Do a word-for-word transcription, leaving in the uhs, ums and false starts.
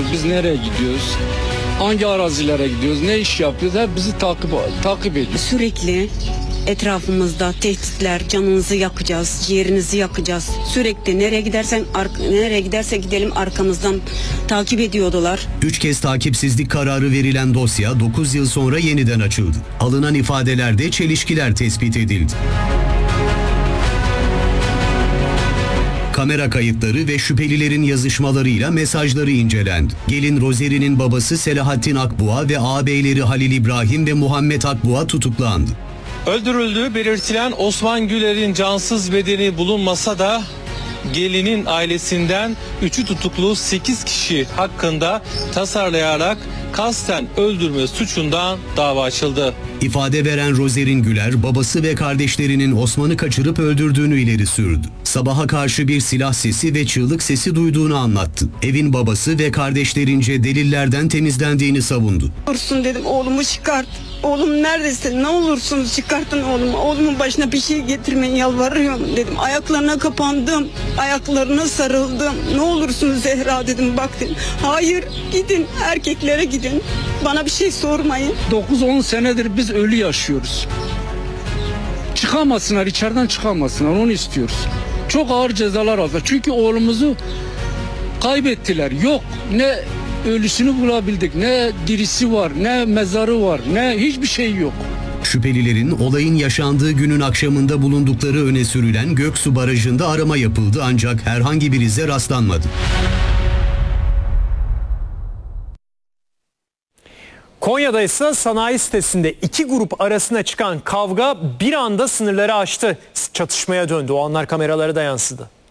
Biz nereye gidiyoruz? Hangi arazilere gidiyoruz? Ne iş yapıyoruz? Hep bizi takip takip ediyor. Sürekli etrafımızda tehditler, canınızı yakacağız, ciğerinizi yakacağız. Sürekli nereye gidersen nereye giderse gidelim arkamızdan takip ediyordular. Üç kez takipsizlik kararı verilen dosya dokuz yıl sonra yeniden açıldı. Alınan ifadelerde çelişkiler tespit edildi. Kamera kayıtları ve şüphelilerin yazışmalarıyla mesajları incelendi. Gelin Rozeri'nin babası Selahattin Akbuğa ve ağabeyleri Halil İbrahim ve Muhammed Akbuğa tutuklandı. Öldürüldüğü belirtilen Osman Güler'in cansız bedeni bulunmasa da gelinin ailesinden üçü tutuklu sekiz kişi hakkında tasarlayarak kasten öldürme suçundan dava açıldı. İfade veren Rozerin Güler, babası ve kardeşlerinin Osman'ı kaçırıp öldürdüğünü ileri sürdü. Sabaha karşı bir silah sesi ve çığlık sesi duyduğunu anlattı. Evin babası ve kardeşlerince delillerden temizlendiğini savundu. Olursun dedim, oğlumu çıkart. Oğlum neredesin? Ne olursunuz çıkartın oğlumu. Oğlumun başına bir şey getirmeyin, yalvarıyorum dedim. Ayaklarına kapandım. Ayaklarına sarıldım. Ne olursunuz Zehra dedim, bak dedim. Hayır, gidin erkeklere gidin. Bana bir şey sormayın. dokuz on senedir biz ölü yaşıyoruz. Çıkamasınlar, içeriden çıkamasınlar, onu istiyoruz. Çok ağır cezalar aldılar. Çünkü oğlumuzu kaybettiler. Yok, ne ölüsünü bulabildik, ne dirisi var, ne mezarı var, ne hiçbir şey yok. Şüphelilerin olayın yaşandığı günün akşamında bulundukları öne sürülen Göksu Barajı'nda arama yapıldı ancak herhangi bir ize rastlanmadı. Konya'da ise sanayi sitesinde iki grup arasına çıkan kavga bir anda sınırları aştı. Çatışmaya döndü. O anlar kameralara da yansıdı.